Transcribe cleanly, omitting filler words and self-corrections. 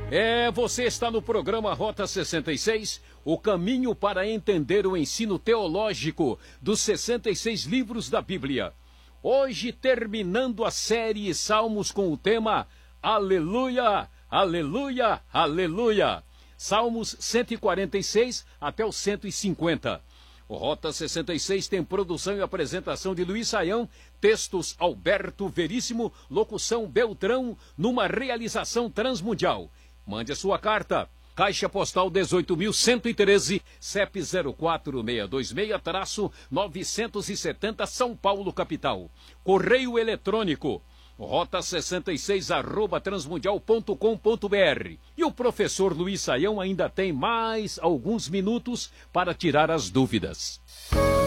Você está no programa Rota 66, o caminho para entender o ensino teológico dos 66 livros da Bíblia. Hoje, terminando a série Salmos com o tema Aleluia, Aleluia, Aleluia. Salmos 146 até o 150. O Rota 66 tem produção e apresentação de Luiz Saião, textos Alberto Veríssimo, locução Beltrão, numa realização transmundial. Mande a sua carta. Caixa Postal 18.113, CEP 04626-970, São Paulo, capital. Correio eletrônico, rota66@transmundial.com.br. E o professor Luiz Saião ainda tem mais alguns minutos para tirar as dúvidas.